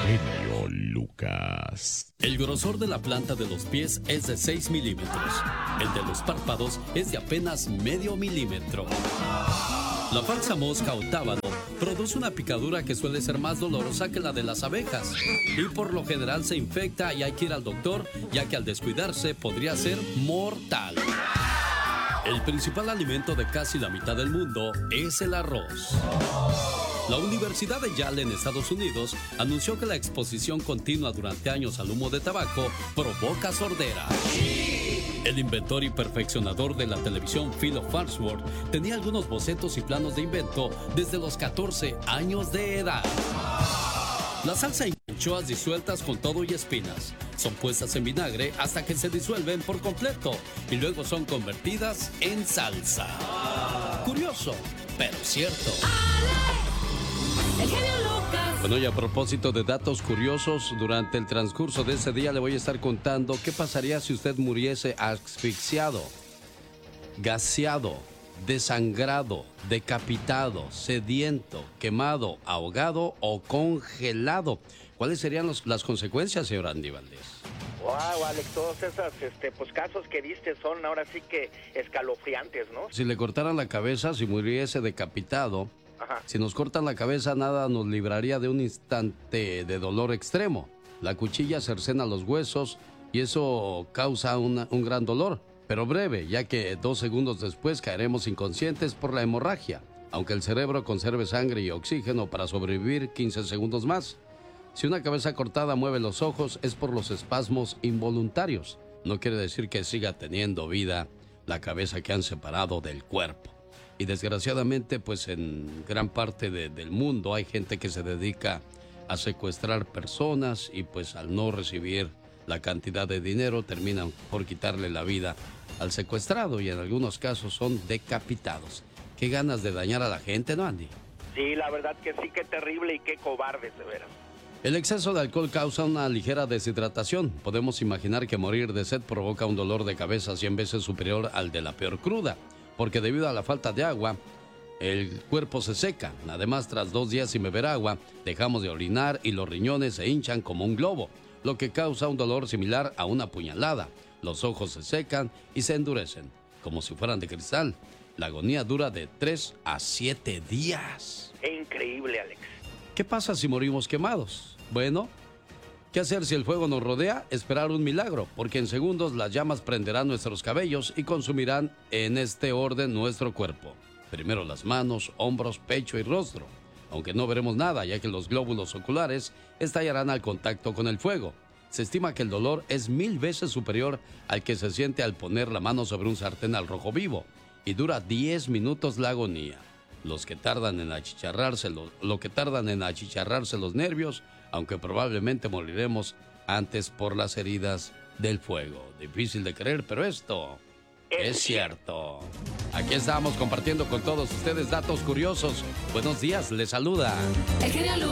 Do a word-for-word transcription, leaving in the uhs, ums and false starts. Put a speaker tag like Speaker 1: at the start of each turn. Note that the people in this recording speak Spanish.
Speaker 1: genio Lucas.
Speaker 2: El grosor de la planta de los pies es de seis milímetros. El de los párpados es de apenas medio milímetro. La falsa mosca o tábano produce una picadura que suele ser más dolorosa que la de las abejas y por lo general se infecta y hay que ir al doctor, ya que al descuidarse podría ser mortal. El principal alimento de casi la mitad del mundo es el arroz. La Universidad de Yale en Estados Unidos anunció que la exposición continua durante años al humo de tabaco provoca sordera. El inventor y perfeccionador de la televisión Philo Farnsworth tenía algunos bocetos y planos de invento desde los catorce años de edad. La salsa y anchoas disueltas con todo y espinas son puestas en vinagre hasta que se disuelven por completo y luego son convertidas en salsa. Curioso, pero cierto. Bueno, y a propósito de datos curiosos, durante el transcurso de ese día le voy a estar contando qué pasaría si usted muriese asfixiado, gaseado, desangrado, decapitado, sediento, quemado, ahogado o congelado. ¿Cuáles serían los, las consecuencias, señor Andy Valdés?
Speaker 3: Wow, Alex, todos esos este, pues, casos que diste son ahora sí que escalofriantes, ¿no?
Speaker 2: Si le cortaran la cabeza, si muriese decapitado,
Speaker 3: Ajá.
Speaker 2: Si nos cortan la cabeza, nada nos libraría de un instante de dolor extremo. La cuchilla cercena los huesos y eso causa una, un gran dolor, pero breve, ya que dos segundos después caeremos inconscientes por la hemorragia, aunque el cerebro conserve sangre y oxígeno para sobrevivir quince segundos más. Si una cabeza cortada mueve los ojos, es por los espasmos involuntarios. No quiere decir que siga teniendo vida la cabeza que han separado del cuerpo. Y desgraciadamente, pues en gran parte de, del mundo hay gente que se dedica a secuestrar personas y pues al no recibir la cantidad de dinero terminan por quitarle la vida al secuestrado y en algunos casos son decapitados. Qué ganas de dañar a la gente, ¿no, Andy?
Speaker 3: Sí, la verdad que sí, qué terrible y qué cobarde, de veras.
Speaker 2: El exceso de alcohol causa una ligera deshidratación. Podemos imaginar que morir de sed provoca un dolor de cabeza cien veces superior al de la peor cruda, porque debido a la falta de agua, el cuerpo se seca. Además, tras dos días sin beber agua, dejamos de orinar y los riñones se hinchan como un globo, lo que causa un dolor similar a una puñalada. Los ojos se secan y se endurecen, como si fueran de cristal. La agonía dura de tres a siete días.
Speaker 3: Qué increíble, Alex.
Speaker 2: ¿Qué pasa si morimos quemados? Bueno, ¿qué hacer si el fuego nos rodea? Esperar un milagro, porque en segundos las llamas prenderán nuestros cabellos y consumirán en este orden nuestro cuerpo. Primero las manos, hombros, pecho y rostro, aunque no veremos nada, ya que los glóbulos oculares estallarán al contacto con el fuego. Se estima que el dolor es mil veces superior al que se siente al poner la mano sobre un sartén al rojo vivo, y dura diez minutos la agonía. Los que tardan en achicharrarse, lo, lo que tardan en achicharrarse los nervios, aunque probablemente moriremos antes por las heridas del fuego. Difícil de creer, pero esto es cierto. Aquí estamos compartiendo con todos ustedes datos curiosos. Buenos días, les saluda el genio Lucas.